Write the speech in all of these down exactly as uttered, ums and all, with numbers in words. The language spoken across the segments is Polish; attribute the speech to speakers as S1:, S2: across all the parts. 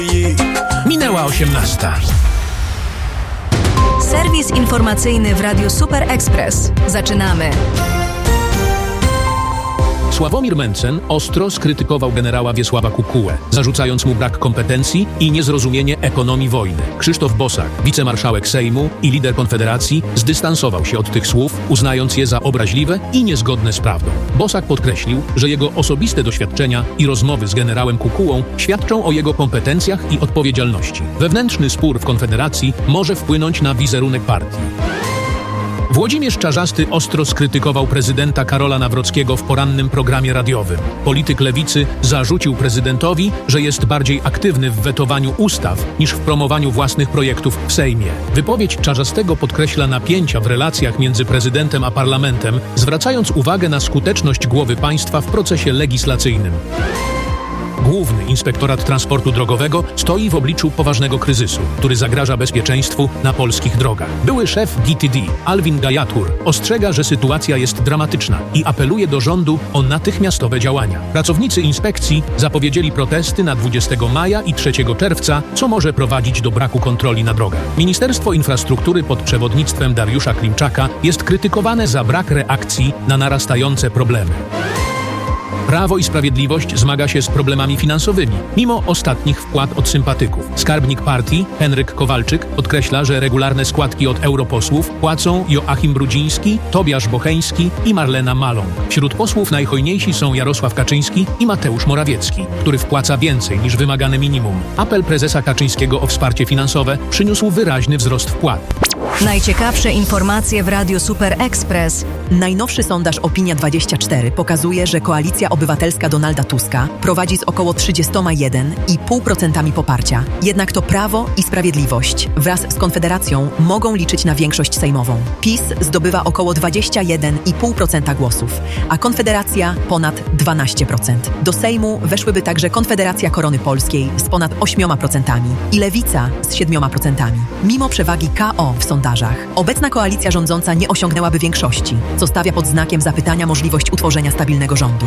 S1: Minęła osiemnasta.
S2: Serwis informacyjny w Radiu Super Express. Zaczynamy.
S1: Sławomir Mencen ostro skrytykował generała Wiesława Kukułę, zarzucając mu brak kompetencji i niezrozumienie ekonomii wojny. Krzysztof Bosak, wicemarszałek Sejmu i lider Konfederacji, zdystansował się od tych słów, uznając je za obraźliwe i niezgodne z prawdą. Bosak podkreślił, że jego osobiste doświadczenia i rozmowy z generałem Kukułą świadczą o jego kompetencjach i odpowiedzialności. Wewnętrzny spór w Konfederacji może wpłynąć na wizerunek partii. Włodzimierz Czarzasty ostro skrytykował prezydenta Karola Nawrockiego w porannym programie radiowym. Polityk lewicy zarzucił prezydentowi, że jest bardziej aktywny w wetowaniu ustaw niż w promowaniu własnych projektów w Sejmie. Wypowiedź Czarzastego podkreśla napięcia w relacjach między prezydentem a parlamentem, zwracając uwagę na skuteczność głowy państwa w procesie legislacyjnym. Główny Inspektorat Transportu Drogowego stoi w obliczu poważnego kryzysu, który zagraża bezpieczeństwu na polskich drogach. Były szef G T D, Alvin Gajatur, ostrzega, że sytuacja jest dramatyczna i apeluje do rządu o natychmiastowe działania. Pracownicy inspekcji zapowiedzieli protesty na dwudziestego maja i trzeciego czerwca, co może prowadzić do braku kontroli na drogach. Ministerstwo Infrastruktury pod przewodnictwem Dariusza Klimczaka jest krytykowane za brak reakcji na narastające problemy. Prawo i Sprawiedliwość zmaga się z problemami finansowymi, mimo ostatnich wpłat od sympatyków. Skarbnik partii, Henryk Kowalczyk, podkreśla, że regularne składki od europosłów płacą Joachim Brudziński, Tobiasz Bocheński i Marlena Maląg. Wśród posłów najhojniejsi są Jarosław Kaczyński i Mateusz Morawiecki, który wpłaca więcej niż wymagane minimum. Apel prezesa Kaczyńskiego o wsparcie finansowe przyniósł wyraźny wzrost wpłat.
S2: Najciekawsze informacje w Radiu Super Express.
S3: Najnowszy sondaż Opinia dwadzieścia cztery pokazuje, że Koalicja Obywatelska Donalda Tuska prowadzi z około trzydzieści jeden i pół procent poparcia. Jednak to Prawo i Sprawiedliwość wraz z Konfederacją mogą liczyć na większość sejmową. PiS zdobywa około dwadzieścia jeden i pół procent głosów, a Konfederacja ponad dwanaście procent. Do Sejmu weszłyby także Konfederacja Korony Polskiej z ponad osiem procent i Lewica z siedem procent. Mimo przewagi K O w sondażach, obecna koalicja rządząca nie osiągnęłaby większości, co stawia pod znakiem zapytania możliwość utworzenia stabilnego rządu.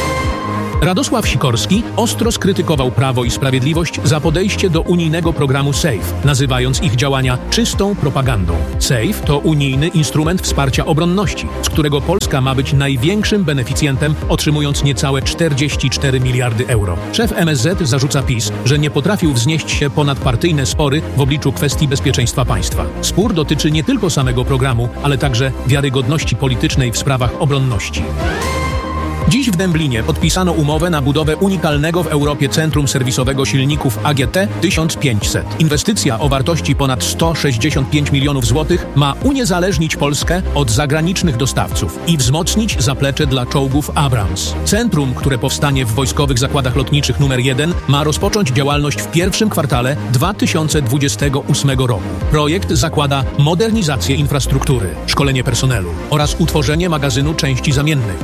S1: Radosław Sikorski ostro skrytykował Prawo i Sprawiedliwość za podejście do unijnego programu SAFE, nazywając ich działania czystą propagandą. SAFE to unijny instrument wsparcia obronności, z którego Polska ma być największym beneficjentem, otrzymując niecałe czterdzieści cztery miliardy euro. Szef M S Z zarzuca PiS, że nie potrafił wznieść się ponad partyjne spory w obliczu kwestii bezpieczeństwa państwa. Spór dotyczy nie tylko samego programu, ale także wiarygodności politycznej w sprawach obronności. Dziś w Dęblinie podpisano umowę na budowę unikalnego w Europie centrum serwisowego silników A G T tysiąc pięćset. Inwestycja o wartości ponad sto sześćdziesiąt pięć milionów złotych ma uniezależnić Polskę od zagranicznych dostawców i wzmocnić zaplecze dla czołgów Abrams. Centrum, które powstanie w Wojskowych Zakładach Lotniczych numer jeden, ma rozpocząć działalność w pierwszym kwartale dwa tysiące dwudziestego ósmego roku. Projekt zakłada modernizację infrastruktury, szkolenie personelu oraz utworzenie magazynu części zamiennych.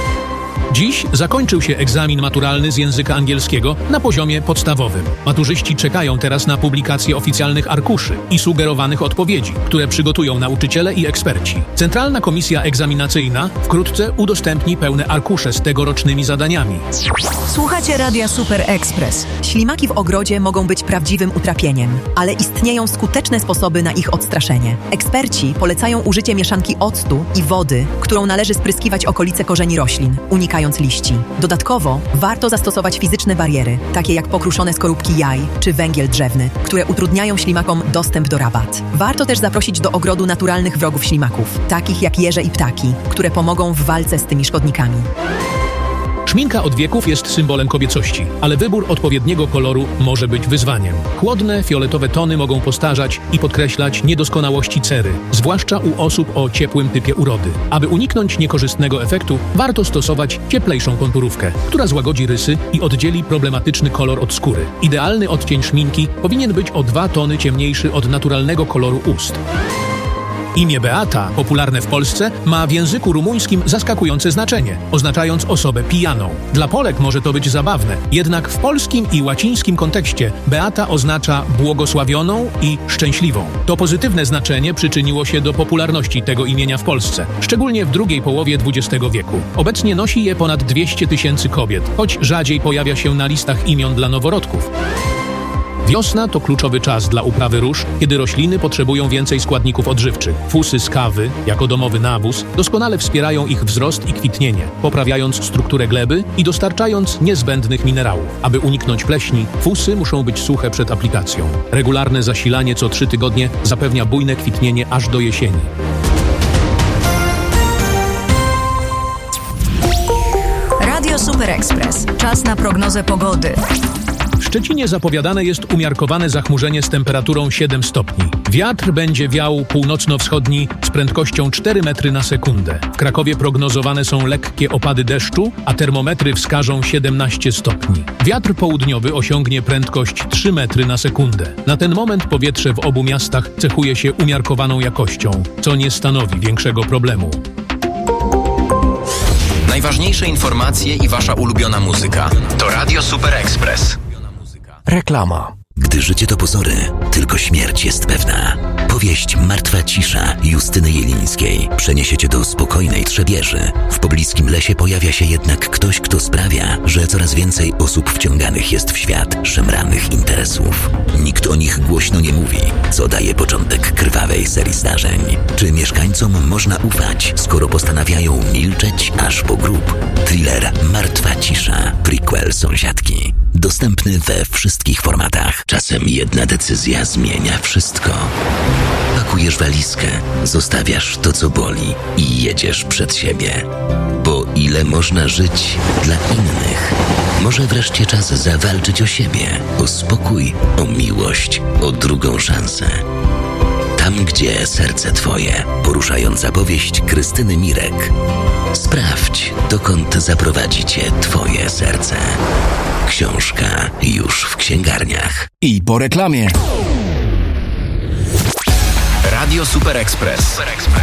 S1: Dziś zakończył się egzamin maturalny z języka angielskiego na poziomie podstawowym. Maturzyści czekają teraz na publikację oficjalnych arkuszy i sugerowanych odpowiedzi, które przygotują nauczyciele i eksperci. Centralna Komisja Egzaminacyjna wkrótce udostępni pełne arkusze z tegorocznymi zadaniami.
S2: Słuchacie Radia Super Express.
S3: Ślimaki w ogrodzie mogą być prawdziwym utrapieniem, ale istnieją skuteczne sposoby na ich odstraszenie. Eksperci polecają użycie mieszanki octu i wody, którą należy spryskiwać okolice korzeni roślin, unikając liści. Dodatkowo warto zastosować fizyczne bariery, takie jak pokruszone skorupki jaj czy węgiel drzewny, które utrudniają ślimakom dostęp do rabat. Warto też zaprosić do ogrodu naturalnych wrogów ślimaków, takich jak jeże i ptaki, które pomogą w walce z tymi szkodnikami.
S1: Szminka od wieków jest symbolem kobiecości, ale wybór odpowiedniego koloru może być wyzwaniem. Chłodne, fioletowe tony mogą postarzać i podkreślać niedoskonałości cery, zwłaszcza u osób o ciepłym typie urody. Aby uniknąć niekorzystnego efektu, warto stosować cieplejszą konturówkę, która złagodzi rysy i oddzieli problematyczny kolor od skóry. Idealny odcień szminki powinien być o dwa tony ciemniejszy od naturalnego koloru ust. Imię Beata, popularne w Polsce, ma w języku rumuńskim zaskakujące znaczenie, oznaczając osobę pijaną. Dla Polek może to być zabawne, jednak w polskim i łacińskim kontekście Beata oznacza błogosławioną i szczęśliwą. To pozytywne znaczenie przyczyniło się do popularności tego imienia w Polsce, szczególnie w drugiej połowie dwudziestego wieku. Obecnie nosi je ponad dwieście tysięcy kobiet, choć rzadziej pojawia się na listach imion dla noworodków. Wiosna to kluczowy czas dla uprawy róż, kiedy rośliny potrzebują więcej składników odżywczych. Fusy z kawy, jako domowy nawóz, doskonale wspierają ich wzrost i kwitnienie, poprawiając strukturę gleby i dostarczając niezbędnych minerałów. Aby uniknąć pleśni, fusy muszą być suche przed aplikacją. Regularne zasilanie co trzy tygodnie zapewnia bujne kwitnienie aż do jesieni.
S2: Radio Super Express. Czas na prognozę pogody.
S1: W Szczecinie zapowiadane jest umiarkowane zachmurzenie z temperaturą siedem stopni. Wiatr będzie wiał północno-wschodni z prędkością cztery metry na sekundę. W Krakowie prognozowane są lekkie opady deszczu, a termometry wskażą siedemnaście stopni. Wiatr południowy osiągnie prędkość trzy metry na sekundę. Na ten moment powietrze w obu miastach cechuje się umiarkowaną jakością, co nie stanowi większego problemu.
S4: Najważniejsze informacje i wasza ulubiona muzyka to Radio Super Express.
S5: Reklama.
S6: Gdy życie to pozory, tylko śmierć jest pewna. Powieść Martwa cisza Justyny Jelińskiej przeniesie cię do spokojnej Trzebieży. W pobliskim lesie pojawia się jednak ktoś, kto sprawia, że coraz więcej osób wciąganych jest w świat szemranych interesów. Nikt o nich głośno nie mówi, co daje początek krwawej serii zdarzeń. Czy mieszkańcom można ufać, skoro postanawiają milczeć aż po grób? Thriller Martwa cisza, prequel Sąsiadki. Dostępny we wszystkich formatach. Czasem jedna decyzja zmienia wszystko. Pakujesz walizkę, zostawiasz to, co boli i jedziesz przed siebie. Bo ile można żyć dla innych? Może wreszcie czas zawalczyć o siebie, o spokój, o miłość, o drugą szansę. Tam, gdzie serce twoje. Poruszająca powieść Krystyny Mirek. Sprawdź, dokąd zaprowadzi cię twoje serce. Książka już w księgarniach.
S5: I po reklamie.
S4: Radio Super Express.